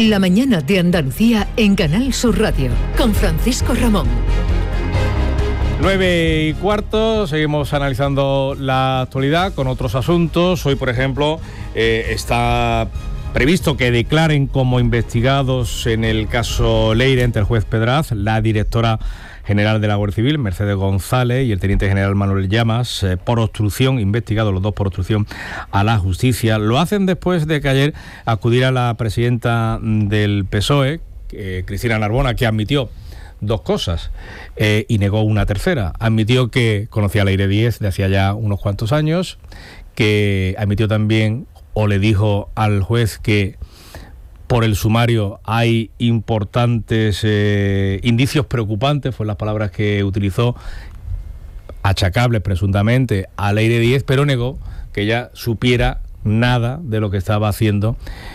La mañana de Andalucía en Canal Sur Radio, con Francisco Ramón. 9:15, seguimos analizando la actualidad con otros asuntos. Hoy, por ejemplo, está previsto que declaren como investigados en el caso Leire ante el juez Pedraz la directora general de la Guardia Civil, Mercedes González, y el teniente general Manuel Llamas, por obstrucción, investigados los dos por obstrucción a la justicia. Lo hacen después de que ayer acudiera la presidenta del PSOE, Cristina Narbona, que admitió dos cosas y negó una tercera. Admitió que conocía a Leire Díez de hacía ya unos cuantos años, que admitió también, o le dijo al juez, que por el sumario hay importantes indicios preocupantes, fueron las palabras que utilizó, achacables presuntamente a Leire Díez, pero negó que ella supiera nada de lo que estaba haciendo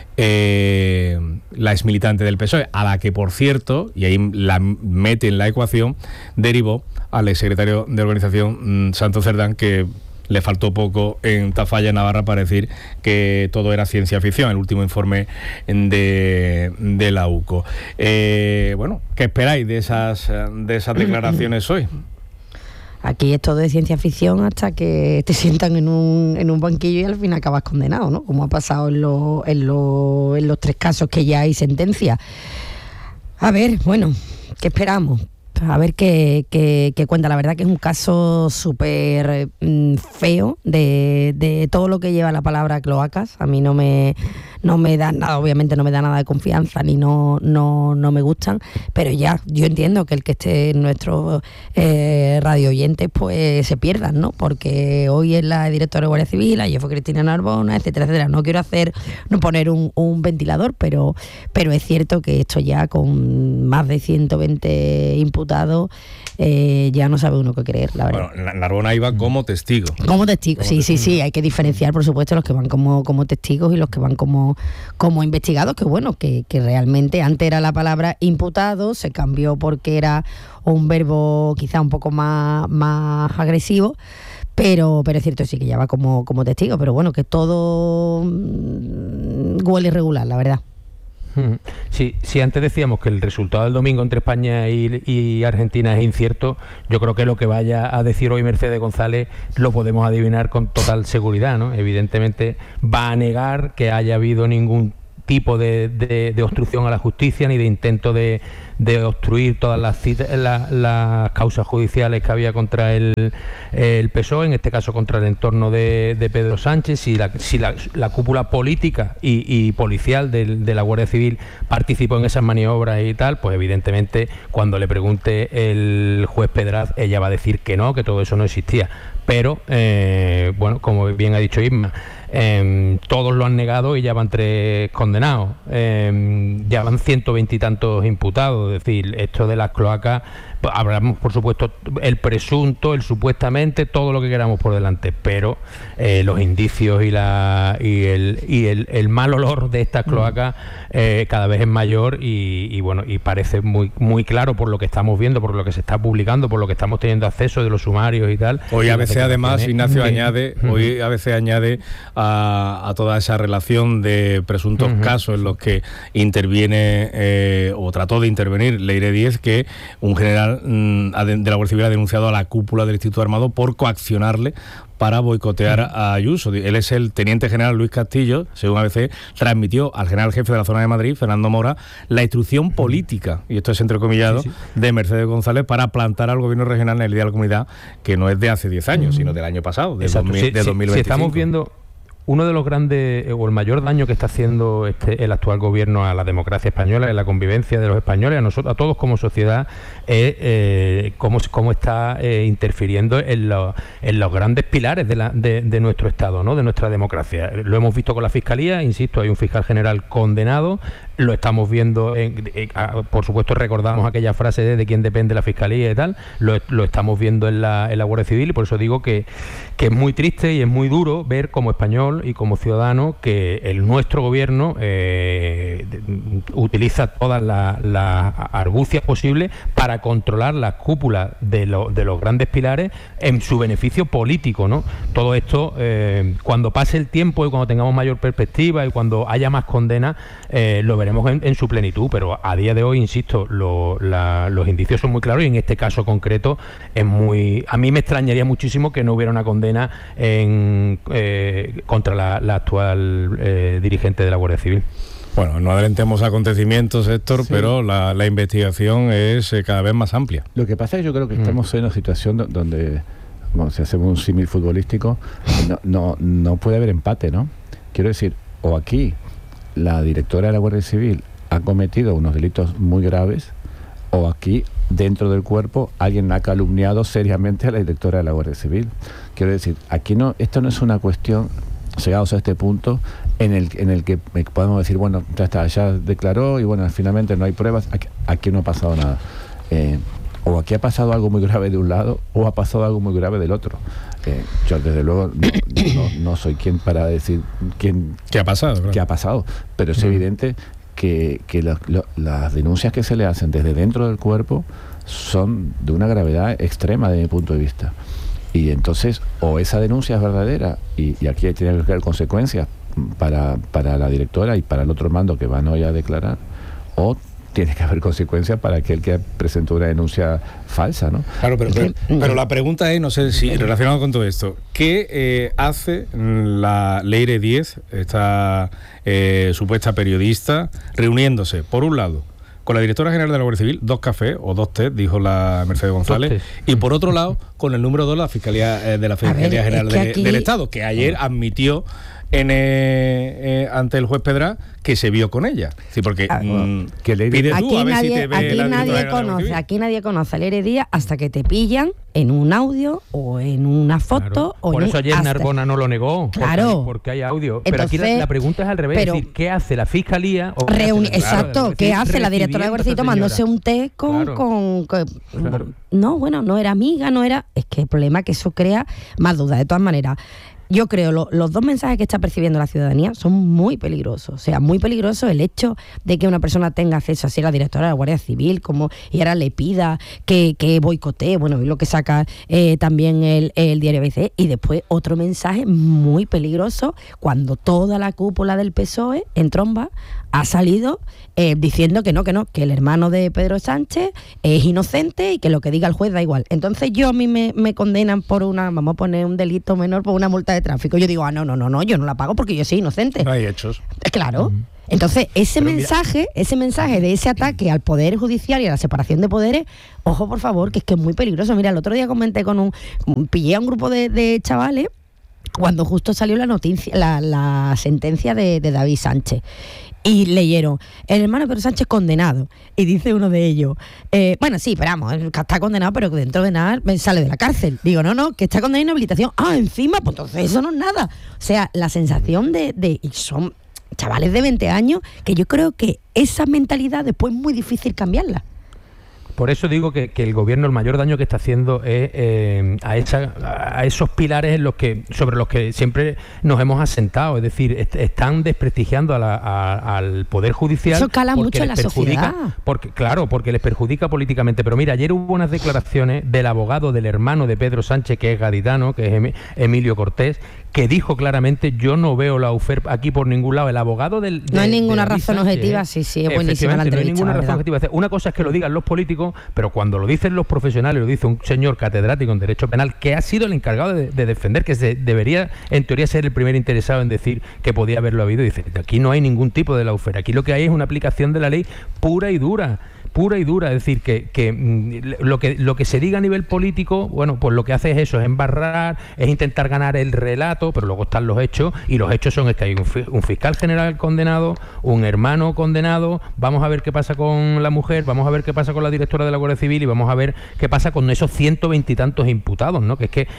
la exmilitante del PSOE, a la que, por cierto, y ahí la mete en la ecuación, derivó al exsecretario de organización, Santos Cerdán, que le faltó poco en Tafalla, Navarra, para decir que todo era ciencia ficción, el último informe de la UCO. Bueno, ¿qué esperáis de esas declaraciones hoy? Aquí es todo de ciencia ficción hasta que te sientan en un banquillo y al fin acabas condenado, ¿no? Como ha pasado en los tres casos que ya hay sentencia. A ver, bueno, ¿qué esperamos? A ver qué cuenta. La verdad que es un caso súper feo de todo lo que lleva la palabra cloacas. A mí no me da nada, obviamente no me da nada de confianza, ni no me gustan, pero ya, yo entiendo que el que esté en nuestros radio oyentes pues se pierdan, ¿no? Porque hoy es la directora de Guardia Civil, ayer fue Cristina Narbona, etcétera, etcétera. No quiero poner un ventilador, pero es cierto que esto ya con más de 120 imputados ya no sabe uno qué creer, la verdad. Bueno, Narbona iba como testigo. Como testigo, sí, hay que diferenciar, por supuesto, los que van como testigos y los que van como investigados, que bueno, que realmente antes era la palabra imputado, se cambió porque era un verbo quizá un poco más agresivo, pero es cierto, sí, que ya va como testigo, pero bueno, que todo huele irregular, la verdad. Sí, antes decíamos que el resultado del domingo entre España y Argentina es incierto. Yo creo que lo que vaya a decir hoy Mercedes González lo podemos adivinar con total seguridad, ¿no? Evidentemente va a negar que haya habido ningún tipo de obstrucción a la justicia, ni de intento de obstruir todas las causas judiciales que había contra el PSOE, en este caso contra el entorno de Pedro Sánchez. Si la cúpula política y policial de la Guardia Civil participó en esas maniobras y tal, pues evidentemente cuando le pregunte el juez Pedraz, ella va a decir que no, que todo eso no existía. Pero, bueno, como bien ha dicho Isma, todos lo han negado y ya van 3 condenados, ya van 120 y tantos imputados. Es decir, esto de las cloacas, hablamos por supuesto el presunto, el supuestamente, todo lo que queramos por delante, pero los indicios y el mal olor de estas cloacas cada vez es mayor y bueno, y parece muy, muy claro por lo que estamos viendo, por lo que se está publicando, por lo que estamos teniendo acceso de los sumarios y tal. Hoy a veces además Ignacio añade a toda esa relación de presuntos casos en los que interviene o trató de intervenir Leire Díez, que un general de la Guardia Civil ha denunciado a la cúpula del Instituto Armado por coaccionarle para boicotear a Ayuso. Él es el teniente general Luis Castillo, según ABC, transmitió al general jefe de la zona de Madrid, Fernando Mora, la instrucción política, y esto es entrecomillado, de Mercedes González para plantar al gobierno regional en el Día de la Comunidad, que no es de hace 10 años, sino del año pasado, de 2025. Si estamos viendo uno de los grandes, o el mayor daño que está haciendo el actual gobierno a la democracia española, a la convivencia de los españoles, a nosotros, a todos como sociedad, es cómo está interfiriendo en los grandes pilares de nuestro Estado, ¿no? De nuestra democracia. Lo hemos visto con la Fiscalía, insisto, hay un fiscal general condenado, lo estamos viendo, por supuesto recordamos aquella frase de quién depende la Fiscalía y tal, lo estamos viendo en la Guardia Civil, y por eso digo que es muy triste y es muy duro ver como español y como ciudadano que nuestro gobierno utiliza todas las argucias posibles para controlar la cúpula de los grandes pilares en su beneficio político, ¿no? Todo esto, cuando pase el tiempo y cuando tengamos mayor perspectiva y cuando haya más condenas, lo veremos veremos en su plenitud, pero a día de hoy, insisto, los indicios son muy claros y en este caso concreto a mí me extrañaría muchísimo que no hubiera una condena contra la actual dirigente de la Guardia Civil. Bueno, no adelantemos acontecimientos, Héctor, sí, pero la investigación es cada vez más amplia. Lo que pasa es que yo creo que estamos en una situación donde, bueno, si hacemos un símil futbolístico, no puede haber empate, ¿no? Quiero decir, o aquí la directora de la Guardia Civil ha cometido unos delitos muy graves, o aquí, dentro del cuerpo, alguien ha calumniado seriamente a la directora de la Guardia Civil. Quiero decir, aquí esto no es una cuestión, llegados a este punto, en el que podemos decir, bueno, ya está, ya declaró y bueno, finalmente no hay pruebas. Aquí no ha pasado nada. O aquí ha pasado algo muy grave de un lado o ha pasado algo muy grave del otro. Yo desde luego no soy quien para decir qué ha pasado, claro. Qué ha pasado, pero es evidente que las denuncias que se le hacen desde dentro del cuerpo son de una gravedad extrema desde mi punto de vista. Y entonces, o esa denuncia es verdadera y aquí tiene que haber consecuencias para la directora y para el otro mando que van hoy a declarar, o tiene que haber consecuencias para aquel que presentó una denuncia falsa, ¿no? Claro, pero la pregunta es, no sé si relacionado con todo esto, ¿qué hace la Leire Díez, esta supuesta periodista, reuniéndose, por un lado, con la directora general de la Guardia Civil, 2 cafés o 2 tés, dijo la Mercedes González, y por otro lado, con el número 2 de la Fiscalía General del Estado, que ayer admitió ante el juez Pedra que se vio con ella? Sí, porque pide tú, a ver si te ve aquí nadie conoce a Leire Díaz hasta que te pillan en un audio o en una foto. Claro. O por eso ayer Narbona no lo negó. Claro. Porque hay audio. Pero entonces, aquí la pregunta es al revés. Es decir, ¿qué hace la Fiscalía? Exacto. ¿Qué hace la directora de Guardia Civil tomándose un té con no, bueno, no era amiga, no era... Es que el problema es que eso crea más dudas. De todas maneras, yo creo los 2 mensajes que está percibiendo la ciudadanía son muy peligrosos. O sea, muy peligroso el hecho de que una persona tenga acceso así a la directora de la Guardia Civil y ahora le pida que boicotee, bueno, y lo que saca también el diario ABC. Y después otro mensaje muy peligroso cuando toda la cúpula del PSOE en tromba ha salido diciendo que que el hermano de Pedro Sánchez es inocente y que lo que diga el juez da igual. Entonces a mí me condenan por vamos a poner un delito menor, por una multa de tráfico. Yo digo, no, yo no la pago porque yo soy inocente. No hay hechos. Claro. Entonces, ese mensaje de ese ataque al Poder Judicial y a la separación de poderes, ojo, por favor, que es muy peligroso. Mira, el otro día comenté pillé a un grupo de chavales cuando justo salió la noticia, la sentencia de David Sánchez. Y leyeron, el hermano Pedro Sánchez condenado. Y dice uno de ellos, bueno, sí, pero vamos, está condenado, pero que dentro de nada sale de la cárcel. Digo, no, que está condenado en inhabilitación. Encima, pues entonces eso no es nada. O sea, la sensación y son chavales de 20 años, que yo creo que esa mentalidad después es muy difícil cambiarla. Por eso digo que el gobierno, el mayor daño que está haciendo es a esos pilares sobre los que siempre nos hemos asentado. Es decir, están desprestigiando al Poder Judicial. Eso cala mucho en la sociedad. Porque les perjudica políticamente. Pero mira, ayer hubo unas declaraciones del abogado del hermano de Pedro Sánchez, que es gaditano, que es Emilio Cortés, que dijo claramente, yo no veo la UFER aquí por ningún lado. El abogado no hay ninguna razón objetiva, sí, es buenísima la entrevista. No hay ninguna razón objetiva. Una cosa es que lo digan los políticos, pero cuando lo dicen los profesionales, lo dice un señor catedrático en Derecho Penal, que ha sido el encargado de defender, que debería, en teoría, ser el primer interesado en decir que podía haberlo habido, y dice, aquí no hay ningún tipo de la UFER. Aquí lo que hay es una aplicación de la ley pura y dura. Es decir, que lo que se diga a nivel político, bueno, pues lo que hace es eso, es embarrar, es intentar ganar el relato, pero luego están los hechos, y los hechos son que hay un fiscal general condenado, un hermano condenado, vamos a ver qué pasa con la mujer, vamos a ver qué pasa con la directora de la Guardia Civil y vamos a ver qué pasa con esos 120 y tantos imputados, ¿no? Que es que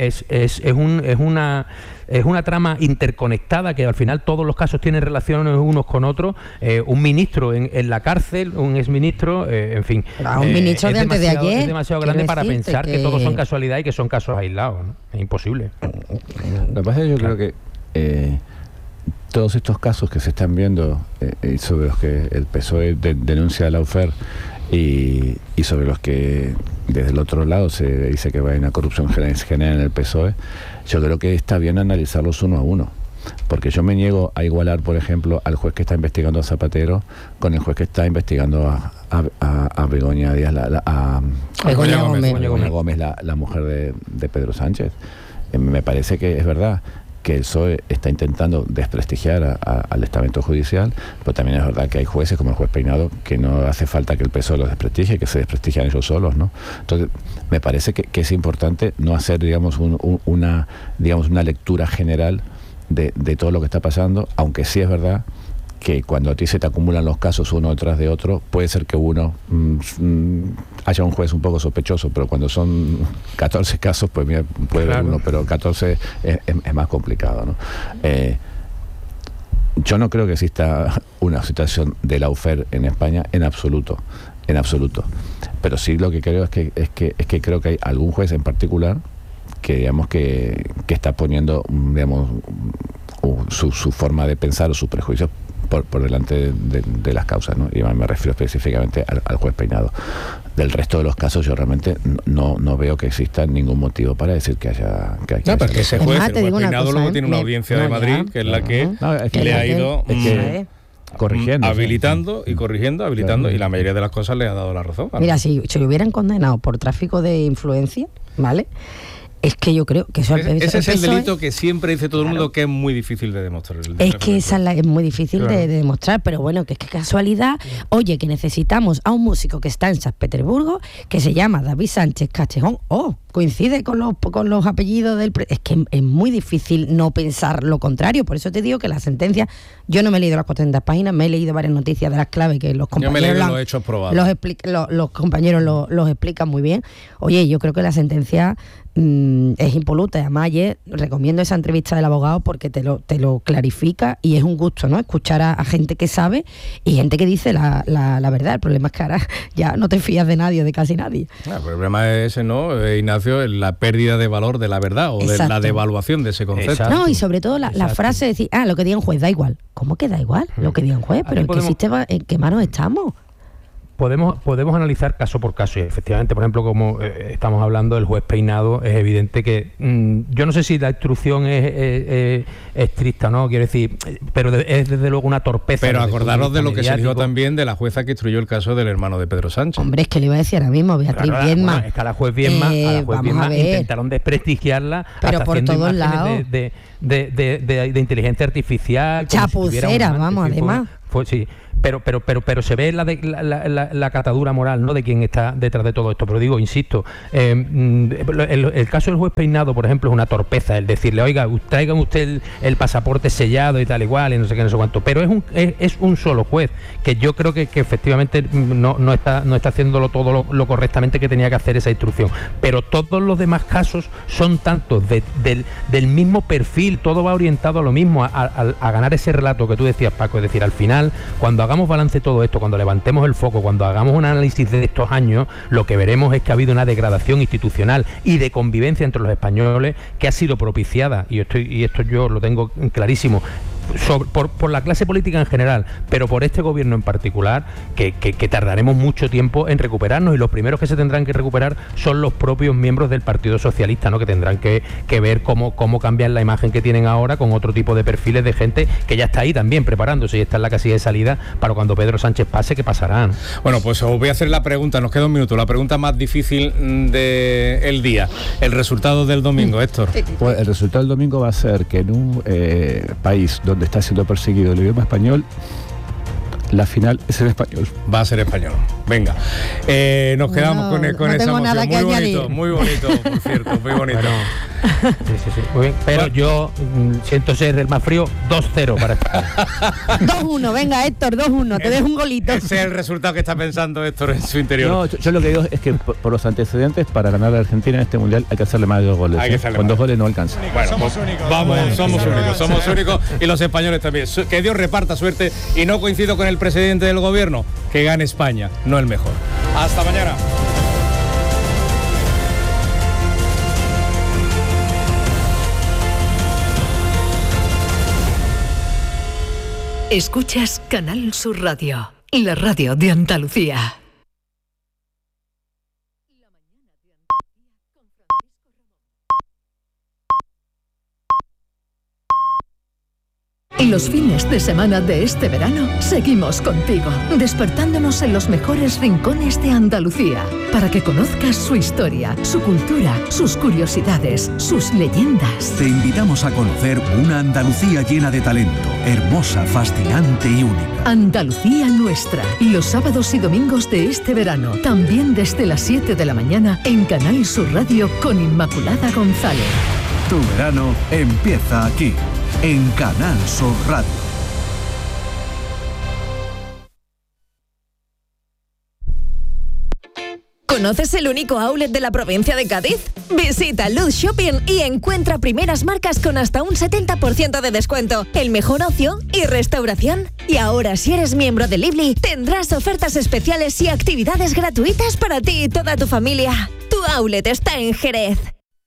es una trama interconectada, que al final todos los casos tienen relaciones unos con otros. Un ministro en la cárcel, un exministro, en fin. Un ministro de antes de ayer. Es demasiado grande para pensar que todos son casualidad y que son casos aislados, ¿no? Es imposible. Lo que pasa es que yo creo que todos estos casos que se están viendo y sobre los que el PSOE denuncia a la UFER y sobre los que desde el otro lado se dice que va a haber una corrupción general en el PSOE, yo creo que está bien analizarlos uno a uno. porque yo me niego a igualar, por ejemplo, al juez que está investigando a Zapatero con el juez que está investigando a Begoña Díaz, Begoña Gómez, la mujer de Pedro Sánchez. Me parece que es verdad que el PSOE está intentando desprestigiar al estamento judicial, pero también es verdad que hay jueces como el juez Peinado que no hace falta que el PSOE los desprestigie, que se desprestigian ellos solos, ¿no? Entonces, me parece que es importante no hacer, digamos, una lectura general de todo lo que está pasando, aunque sí es verdad que cuando a ti se te acumulan los casos uno detrás de otro, puede ser que uno haya un juez un poco sospechoso, pero cuando son 14 casos, pues mira, puede haber uno, pero 14 es más complicado, ¿no? Yo no creo que exista una situación de lawfare en España en absoluto, pero sí lo que creo es que creo que hay algún juez en particular que digamos que está poniendo, digamos, su forma de pensar o sus prejuicios por delante de las causas, ¿no? Y me refiero específicamente al juez Peinado. Del resto de los casos yo realmente no veo que exista ningún motivo para decir que haya... No, porque ese juez, el juez Peinado, luego tiene una audiencia de Madrid, que es la que le ha ido... corrigiendo, habilitando y corrigiendo, habilitando, y la mayoría de las cosas le ha dado la razón. Mira, si lo hubieran condenado por tráfico de influencia, ¿vale? Es que yo creo que eso... Ese es el delito que siempre dice todo el mundo que es muy difícil de demostrar. Es que es muy difícil de demostrar, pero bueno, que es que casualidad, oye, que necesitamos a un músico que está en San Petersburgo, que se llama David Sánchez Castejón, coincide con los apellidos del... Es que es muy difícil no pensar lo contrario, por eso te digo que la sentencia, yo no me he leído las 400 páginas, me he leído varias noticias de las claves que los compañeros... Yo me he leído los hechos probados. Los compañeros los explican muy bien. Oye, yo creo que la sentencia es impoluta. Además, ayer recomiendo esa entrevista del abogado porque te lo clarifica y es un gusto, ¿no? Escuchar a gente que sabe y gente que dice la verdad. El problema es que ahora ya no te fías de nadie, de casi nadie. El problema es ese, ¿no, Ignacio? La pérdida de valor de la verdad o de la devaluación de ese concepto. Exacto. No, y sobre todo la frase de decir, lo que diga un juez da igual. ¿Cómo que da igual? Lo que diga un juez, pero ¿en qué manos estamos? Podemos analizar caso por caso y efectivamente, por ejemplo, como estamos hablando del juez Peinado, es evidente que yo no sé si la instrucción es estricta, ¿no? Quiero decir, pero es desde luego una torpeza. Pero acordaros de lo que se dijo también de la jueza que instruyó el caso del hermano de Pedro Sánchez. Hombre, es que le iba a decir ahora mismo, Beatriz Biedma. Es que a la juez Biedma, intentaron desprestigiarla, pero por todos lados, de inteligencia artificial, chapucera, vamos, además. Sí, pero se ve la catadura moral, ¿no?, de quien está detrás de todo esto. Pero digo, insisto, el caso del juez Peinado, por ejemplo, es una torpeza el decirle, oiga, traigan usted el pasaporte sellado y tal igual y no sé qué, no sé cuánto. Pero es un solo juez que yo creo que efectivamente no está haciéndolo todo lo correctamente que tenía que hacer esa instrucción. Pero todos los demás casos son tantos del mismo perfil, todo va orientado a lo mismo, a ganar ese relato que tú decías, Paco. Es decir, al final, cuando hagamos balance de todo esto, cuando levantemos el foco, cuando hagamos un análisis de estos años, lo que veremos es que ha habido una degradación institucional y de convivencia entre los españoles que ha sido propiciada, y esto yo lo tengo clarísimo, por la clase política en general, pero por este gobierno en particular, que tardaremos mucho tiempo en recuperarnos, y los primeros que se tendrán que recuperar son los propios miembros del Partido Socialista, ¿no?, que tendrán que ver cómo cambian la imagen que tienen ahora con otro tipo de perfiles de gente que ya está ahí también preparándose y está en la casilla de salida para cuando Pedro Sánchez pase, que pasará, ¿no? Bueno, pues os voy a hacer la pregunta, nos queda un minuto, la pregunta más difícil del día, el resultado del domingo, Héctor. Pues el resultado del domingo va a ser que en un país donde está siendo perseguido el idioma español, la final es en español. Va a ser español. Venga, nos quedamos con esa emoción. Muy bonito, por cierto, muy bonito. Bueno, sí. Muy bien. Pero yo siento ser el más frío, 2-0 para España. 2-1, venga, Héctor, 2-1, te dejo un golito. Ese es el resultado que está pensando Héctor en su interior. No, yo lo que digo es que por los antecedentes, para ganar a Argentina en este mundial hay que hacerle más de 2 goles. Con 2 goles no alcanza. Bueno, somos únicos y los españoles también. Que Dios reparta suerte, y no coincido con el presidente del gobierno, que gane España, no el mejor. Hasta mañana. Escuchas Canal Sur Radio, la radio de Andalucía. Los fines de semana de este verano seguimos contigo, despertándonos en los mejores rincones de Andalucía, para que conozcas su historia, su cultura, sus curiosidades, sus leyendas. Te invitamos a conocer una Andalucía llena de talento, hermosa, fascinante y única. Andalucía nuestra, los sábados y domingos de este verano, también desde las 7 de la mañana en Canal Sur Radio con Inmaculada González. Tu verano empieza aquí, en Canal Sur Radio. ¿Conoces el único outlet de la provincia de Cádiz? Visita Luz Shopping y encuentra primeras marcas con hasta un 70% de descuento, el mejor ocio y restauración. Y ahora, si eres miembro de Lively, tendrás ofertas especiales y actividades gratuitas para ti y toda tu familia. Tu outlet está en Jerez.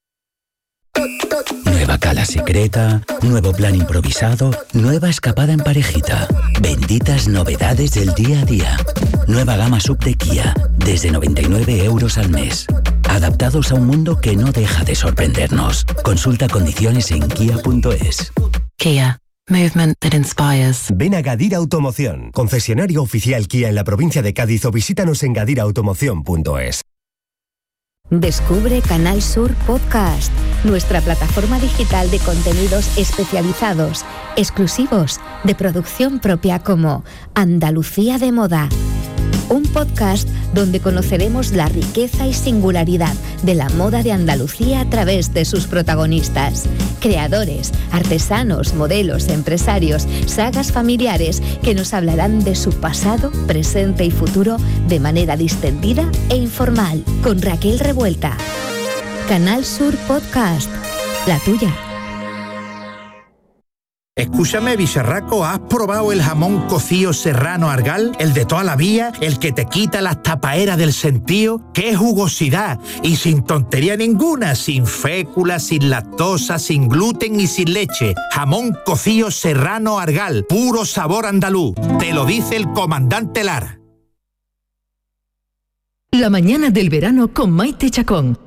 Nueva cala secreta, nuevo plan improvisado, nueva escapada en parejita. Benditas novedades del día a día. Nueva gama sub de Kia, desde 99 euros al mes. Adaptados a un mundo que no deja de sorprendernos. Consulta condiciones en kia.es. Kia. Movement that inspires. Ven a Gadir Automoción, concesionario oficial Kia en la provincia de Cádiz, o visítanos en gadirautomoción.es. Descubre Canal Sur Podcast, nuestra plataforma digital de contenidos especializados, exclusivos, de producción propia, como Andalucía de Moda. Un podcast donde conoceremos la riqueza y singularidad de la moda de Andalucía a través de sus protagonistas. Creadores, artesanos, modelos, empresarios, sagas familiares que nos hablarán de su pasado, presente y futuro de manera distendida e informal. Con Raquel Revuelta. Canal Sur Podcast, la tuya. Escúchame, bicharraco, ¿has probado el jamón cocido serrano Argal? El de toda la vida, el que te quita las tapaeras del sentido. ¡Qué jugosidad! Y sin tontería ninguna, sin fécula, sin lactosa, sin gluten y sin leche. Jamón cocido serrano Argal, puro sabor andaluz. Te lo dice el comandante Lara. La mañana del verano con Maite Chacón.